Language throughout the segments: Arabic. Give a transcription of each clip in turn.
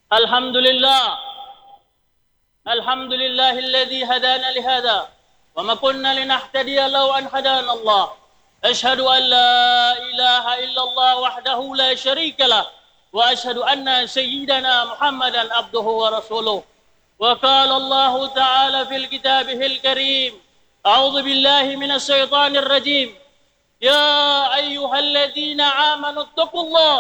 الحمد لله. الحمد لله الذي هدانا لهذا وما كنا لنهتدي لو أن هدانا الله. أشهد أن لا إله إلا الله وحده لا شريك له وأشهد أن سيدنا محمدا عبده ورسوله. وقال الله تعالى في كتابه الكريم: أعوذ بالله من الشيطان الرجيم. يا أيها الذين آمنوا اتقوا الله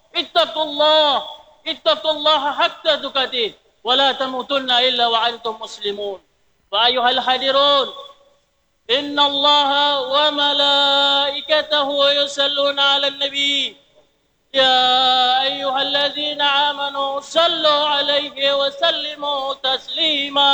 اتقوا الله حتى تقاته ولا تموتن إلا وأنتم مسلمون. وأيها الحاضرون، إن الله وملائكته يصلون على النبي. يا أيها الذين آمنوا صلوا عليه وسلموا تسليما.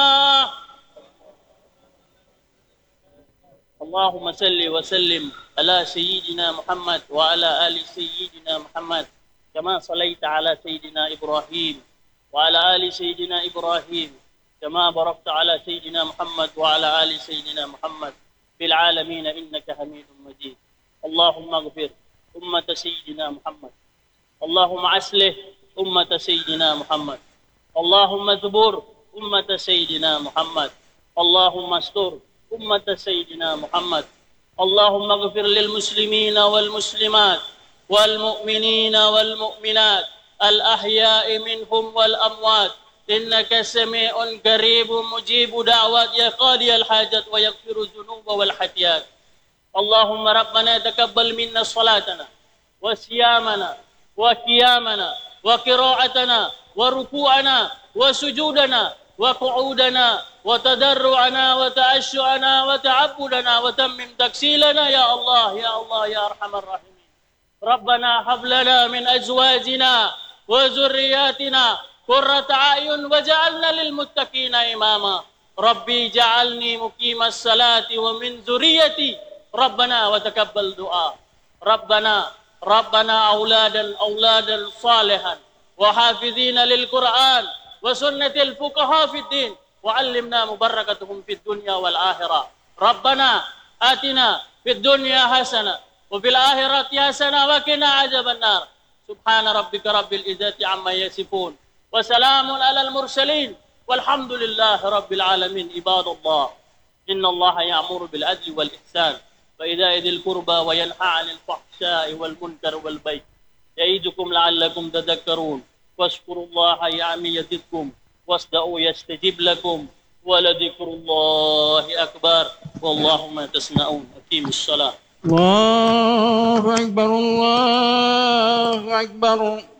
اللهم صل وسلم على سيدنا محمد وعلى آل سيدنا محمد كما صليت على سيدنا إبراهيم وعلى آل سيدنا إبراهيم كما باركت على سيدنا محمد وعلى آل سيدنا محمد في العالمين إنك حميد مجيد. اللهم اغفر أمة سيدنا محمد. اللهم أصلح أمة سيدنا محمد. اللهم اجبر أمة سيدنا محمد. اللهم استر أمة سيدنا محمد. اللهم اغفر للمسلمين والمسلمات والمؤمنين والمؤمنات الأحياء منهم والأموات إنك سميع قريب مجيب دعوات يا قاضي الحاجات ويغفر الذنوب والخطيئات. اللهم ربنا تقبل منا صلاتنا وصيامنا وقيامنا وقراءتنا وركوعنا وسجودنا وقعودنا وتضرعنا وتأشعنا وتعبدنا وتمم تكسيلنا يا الله يا الله يا أرحم الراحمين. ربنا هب لنا من أزواجنا وذرياتنا قرة أعين وجعلنا للمتقين إماما. ربي جعلني مقيم الصلاة ومن ذريتي ربنا وتقبل دعاء. ربنا أولادا صالحا وحافظين للقرآن وسنة الفقهاء في الدين وعلمنا مبركتهم في الدنيا والآخرة. ربنا آتنا في الدنيا حسنة وفي الآخرة حسنة وقنا عذاب النار. سبحان ربك رب العزة عما يصفون وسلام على المرسلين والحمد لله رب العالمين. عباد الله، إن الله يأمر بالعدل والإحسان وإيتاء ذي القربى وينهى عن الفحشاء والمنكر والبغي يعظكم لعلكم تذكرون. واذكروا الله يزدكم واسمعوا يستجب لكم ولذكر الله أكبر والله ما تسمعون. أقيموا الصلاة. الله أكبر الله أكبر.